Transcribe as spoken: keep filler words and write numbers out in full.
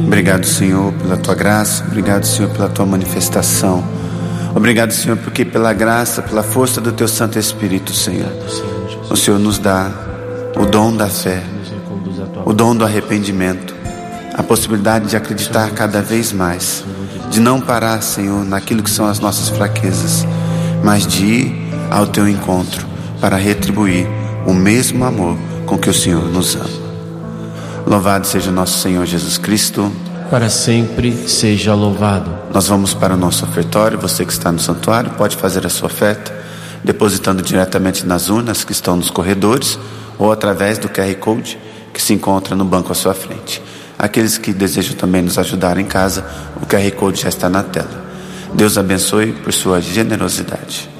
Obrigado, Senhor, pela Tua graça. Obrigado, Senhor, pela Tua manifestação. Obrigado, Senhor, porque pela graça, pela força do Teu Santo Espírito, Senhor, o Senhor nos dá o dom da fé, o dom do arrependimento, a possibilidade de acreditar cada vez mais, de não parar, Senhor, naquilo que são as nossas fraquezas, mas de ir ao Teu encontro para retribuir o mesmo amor com que o Senhor nos ama. Louvado seja o nosso Senhor Jesus Cristo. Para sempre seja louvado. Nós vamos para o nosso ofertório. Você que está no santuário pode fazer a sua oferta depositando diretamente nas urnas que estão nos corredores ou através do Q R Code que se encontra no banco à sua frente. Aqueles que desejam também nos ajudar em casa, o Q R Code já está na tela. Deus abençoe por sua generosidade.